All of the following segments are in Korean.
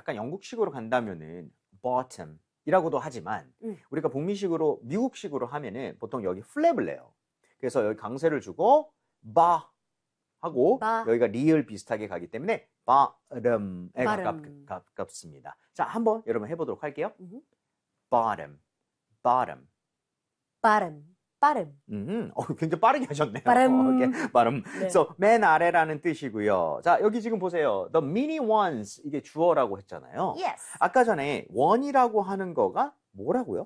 약간 영국식으로 간다면은 bottom이라고도 하지만 우리가 북미식으로 미국식으로 하면은 보통 여기 플랩을 내요. 그래서 여기 강세를 주고 바 하고 여기가 리을 비슷하게 가기 때문에 bottom에 가깝습니다. 자, 한번 여러분 해보도록 할게요. bottom, bottom, bottom, bottom. 굉장히 빠르게 하셨네요. bottom. bottom. 네. So, 맨 아래라는 뜻이고요. 자, 여기 지금 보세요. The mini ones 이게 주어라고 했잖아요. Yes. 아까 전에 원이라고 하는 거가 뭐라고요?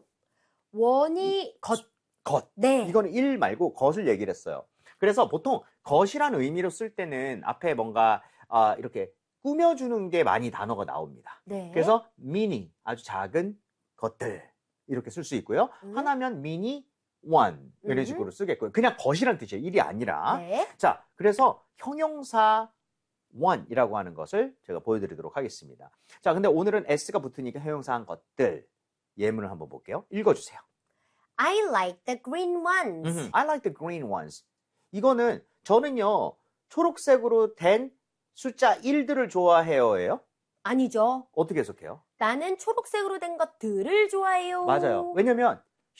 원이 겉. 네. 이거는 일 말고 겉을 얘기를 했어요. 그래서 보통 겉이라는 의미로 쓸 때는 앞에 뭔가 이렇게 꾸며주는 게 많이 단어가 나옵니다. 네. 그래서 미니, 아주 작은 것들 이렇게 쓸 수 있고요. 하나면 미니 원 이런 식으로 쓰겠고요. 그냥 겉이란 뜻이에요. 일이 아니라. 네. 자, 그래서 형용사 one이라고 하는 것을 제가 보여드리도록 하겠습니다. 자, 근데 오늘은 s가 붙으니까 형용사한 것들 예문을 한번 볼게요. 읽어주세요. I like the green ones. I like the green ones. 이거는 저는요 초록색으로 된 숫자 1들을 좋아해요예요? 아니죠. 어떻게 해석해요? 나는 초록색으로 된 것들을 좋아해요. 맞아요. 왜냐면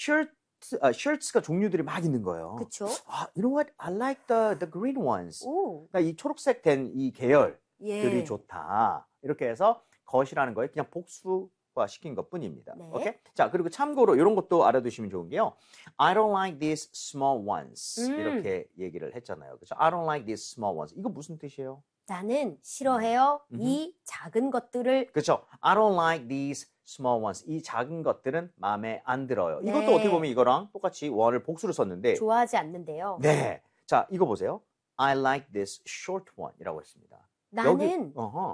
shirts가 종류들이 막 있는 거예요. 그렇죠. You know what? I like the green ones. 오. 그러니까 이 초록색 된 이 계열들이 예. 좋다. 이렇게 해서 것이라는 거에 그냥 복수화 시킨 것뿐입니다. 네. 오케이? 자, 그리고 참고로 이런 것도 알아두시면 좋은 게요. I don't like these small ones. 이렇게 얘기를 했잖아요. 그렇죠? I don't like these small ones. 이거 무슨 뜻이에요? 나는 싫어해요. 이 작은 것들을. 그렇죠. I don't like these small ones. 이 작은 것들은 마음에 안 들어요. 네. 이것도 어떻게 보면 이거랑 똑같이 원을 복수로 썼는데 좋아하지 않는데요. 네. 자, 이거 보세요. I like this short one 이라고 했습니다. 나는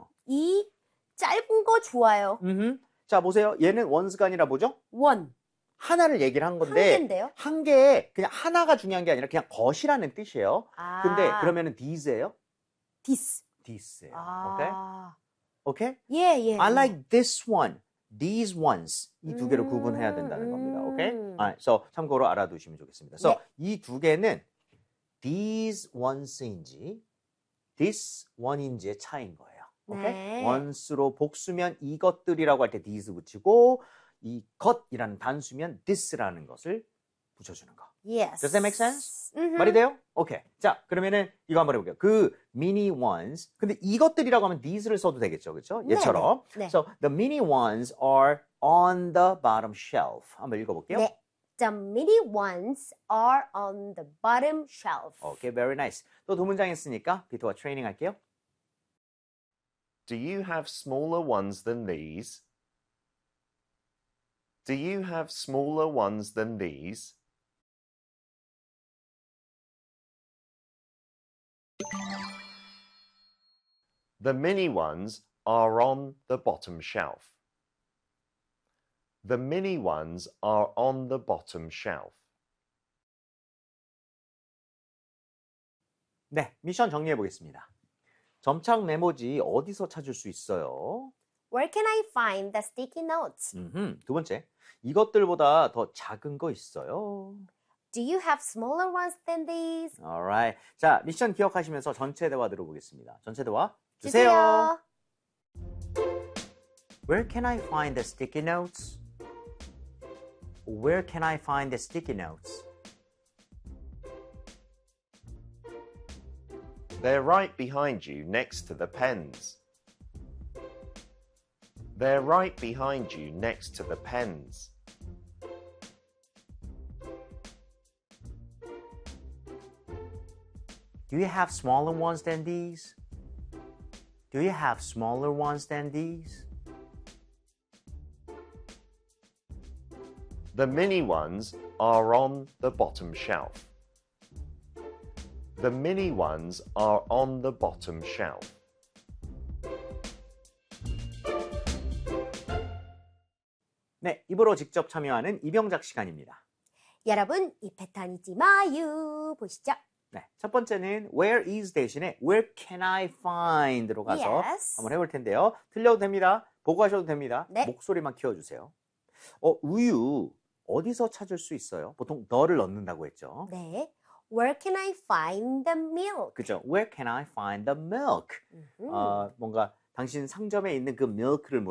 이 짧은 거 좋아요. 자, 보세요. 얘는 ones가 아니라 뭐죠? 원. 하나를 얘기를 한 건데 한 개인데요? 한 개에 그냥 하나가 중요한 게 아니라 그냥 것이라는 뜻이에요. 아. 근데 그러면은 these예요? this. this예요. 아. 오케이? 예, 예. I like this one, these ones. 이 두 개로 구분해야 된다는 겁니다. 오케이? Alright, so 참고로 알아두시면 좋겠습니다. So 이 두 개는 these ones인지 this one인지의 차이인 거예요. 오케이? 네. ones로 복수면 이것들이라고 할 때 these 붙이고 이 것이라는 단수면 this라는 것을 붙여주는 거. Yes. Does that make sense? 말이 돼요? 오케이. 자, 그러면은 이거 한번 해볼게요. 그 mini ones. 근데 이것들이라고 하면 these를 써도 되겠죠. 그렇죠? 얘처럼. 네. So the mini ones are on the bottom shelf. 한번 읽어볼게요. 네. The mini ones are on the bottom shelf. Okay, very nice. 또 두 문장 했으니까 비토와 트레이닝 할게요. Do you have smaller ones than these? Do you have smaller ones than these? The mini ones are on the bottom shelf. The mini ones are on the bottom shelf. 네, 미션 정리해 보겠습니다. 점착 메모지 어디서 찾을 수 있어요? Where can I find the sticky notes? 두 번째, 이것들보다 더 작은 거 있어요? Do you have smaller ones than these? Alright. 자, 미션 기억하시면서 전체 대화 들어보겠습니다. 전체 대화 주세요. Where can I find the sticky notes? Where can I find the sticky notes? They're right behind you next to the pens. They're right behind you next to the pens. Do you have smaller ones than these? Do you have smaller ones than these? The mini ones are on the bottom shelf. The mini ones are on the bottom shelf. 네, 입으로 직접 참여하는 이병작 시간입니다. 여러분, 이 패턴 잊지 마요. 보시죠. 네, 첫 번째는 where is 대신에 where can I find로 가서 Yes. 한번 해볼 텐데요. 틀려도 됩니다. 보고 하셔도 됩니다. 네. 목소리만 키워주세요. 우유 어디서 찾을 수 있어요? 보통 the를 넣는다고 했죠. 네. Where can I find the milk? 그죠? Where can I find the milk? 뭔가 당신 상점에 있는 그 milk를